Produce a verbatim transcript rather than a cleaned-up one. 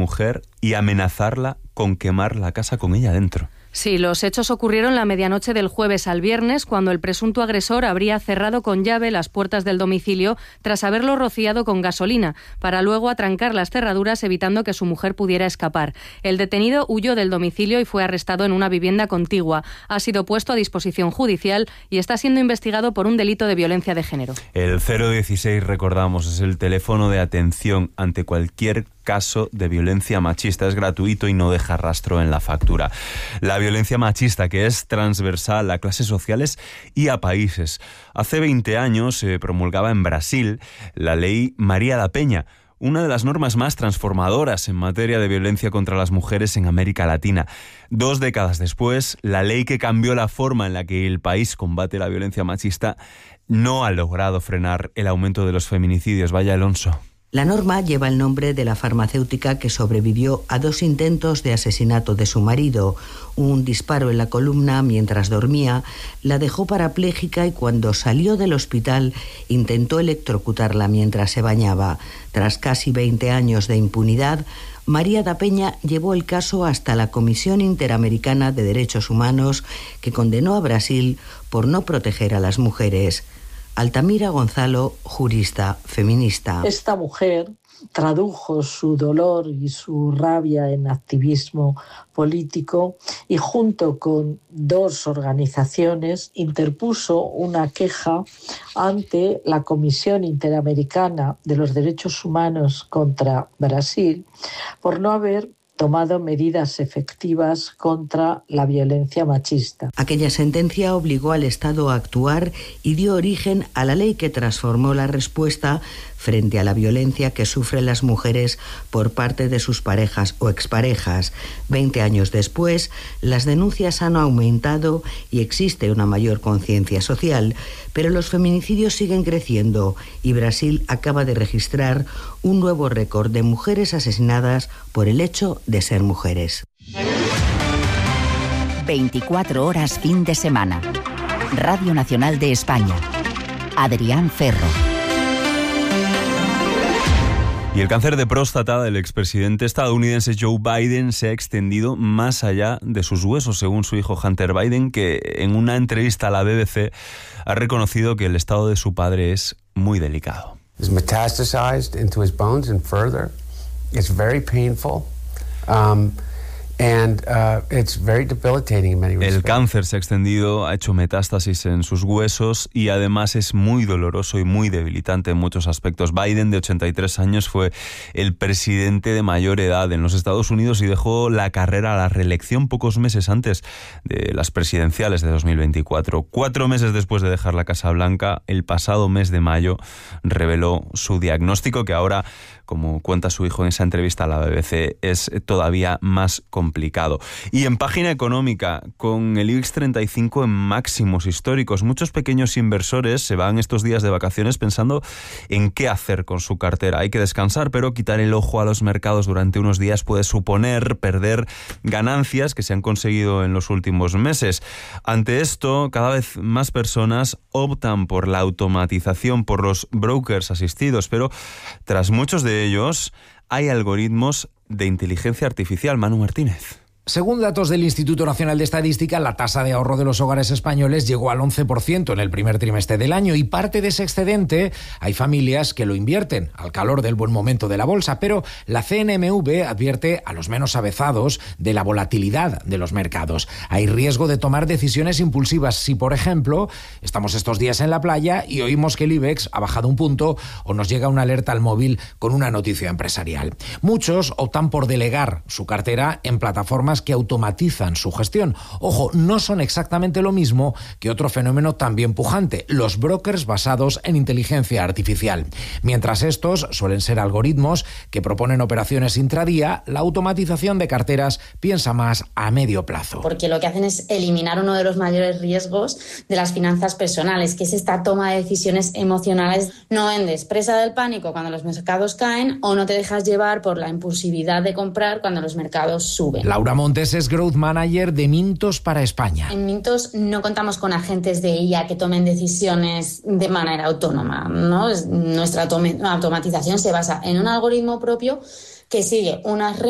mujer y amenazarla con quemar la casa con ella dentro. Sí, los hechos ocurrieron la medianoche del jueves al viernes, cuando el presunto agresor habría cerrado con llave las puertas del domicilio tras haberlo rociado con gasolina, para luego atrancar las cerraduras evitando que su mujer pudiera escapar. El detenido huyó del domicilio y fue arrestado en una vivienda contigua. Ha sido puesto a disposición judicial y está siendo investigado por un delito de violencia de género. El cero dieciséis, recordamos, es el teléfono de atención ante cualquier caso de violencia machista. Es gratuito y no deja rastro en la factura. La violencia machista, que es transversal a clases sociales y a países. Hace veinte años se promulgaba en Brasil la ley María da Penha, una de las normas más transformadoras en materia de violencia contra las mujeres en América Latina. Dos décadas después, la ley que cambió la forma en la que el país combate la violencia machista no ha logrado frenar el aumento de los feminicidios. Vaya, Alonso. La norma lleva el nombre de la farmacéutica que sobrevivió a dos intentos de asesinato de su marido. Un disparo en la columna mientras dormía la dejó parapléjica y cuando salió del hospital intentó electrocutarla mientras se bañaba. Tras casi veinte años de impunidad, María da Penha llevó el caso hasta la Comisión Interamericana de Derechos Humanos, que condenó a Brasil por no proteger a las mujeres. Altamira Gonzalo, jurista feminista. Esta mujer tradujo su dolor y su rabia en activismo político y junto con dos organizaciones interpuso una queja ante la Comisión Interamericana de los Derechos Humanos contra Brasil por no haber tomado medidas efectivas contra la violencia machista. Aquella sentencia obligó al Estado a actuar y dio origen a la ley que transformó la respuesta frente a la violencia que sufren las mujeres por parte de sus parejas o exparejas. Veinte años después, las denuncias han aumentado y existe una mayor conciencia social, pero los feminicidios siguen creciendo y Brasil acaba de registrar un nuevo récord de mujeres asesinadas por el hecho de ser mujeres. veinticuatro horas fin de semana. Radio Nacional de España. Adrián Ferro. Y el cáncer de próstata del expresidente estadounidense Joe Biden se ha extendido más allá de sus huesos, según su hijo Hunter Biden, que en una entrevista a la B B C ha reconocido que el estado de su padre es muy delicado. It's metastasized into his bones and further. It's very painful. Um, And uh, it's very debilitating in many respects. El cáncer se ha extendido, ha hecho metástasis en sus huesos y además es muy doloroso y muy debilitante en muchos aspectos. Biden, de ochenta y tres años, fue el presidente de mayor edad en los Estados Unidos y dejó la carrera a la reelección pocos meses antes de las presidenciales de dos mil veinticuatro. Cuatro meses después de dejar la Casa Blanca, el pasado mes de mayo, reveló su diagnóstico, que ahora, como cuenta su hijo en esa entrevista a la B B C, es todavía más complicado. Y en página económica, con el IBEX treinta y cinco en máximos históricos, muchos pequeños inversores se van estos días de vacaciones pensando en qué hacer con su cartera. Hay que descansar, pero quitar el ojo a los mercados durante unos días puede suponer perder ganancias que se han conseguido en los últimos meses. Ante esto, cada vez más personas optan por la automatización, por los brokers asistidos, pero tras muchos de ellos hay algoritmos de inteligencia artificial. Manu Martínez. Según datos del Instituto Nacional de Estadística, la tasa de ahorro de los hogares españoles llegó al once por ciento en el primer trimestre del año y parte de ese excedente hay familias que lo invierten al calor del buen momento de la bolsa, pero la C N M V advierte a los menos avezados de la volatilidad de los mercados. Hay riesgo de tomar decisiones impulsivas si, por ejemplo, estamos estos días en la playa y oímos que el IBEX ha bajado un punto o nos llega una alerta al móvil con una noticia empresarial. Muchos optan por delegar su cartera en plataformas que automatizan su gestión. Ojo, no son exactamente lo mismo que otro fenómeno también pujante, los brokers basados en inteligencia artificial. Mientras estos suelen ser algoritmos que proponen operaciones intradía, la automatización de carteras piensa más a medio plazo. Porque lo que hacen es eliminar uno de los mayores riesgos de las finanzas personales, que es esta toma de decisiones emocionales. No vendes presa del pánico cuando los mercados caen o no te dejas llevar por la impulsividad de comprar cuando los mercados suben. Laura Montes es Growth Manager de Mintos para España. En Mintos no contamos con agentes de I A que tomen decisiones de manera autónoma, ¿no? Nuestra automatización se basa en un algoritmo propio que sigue unas reglas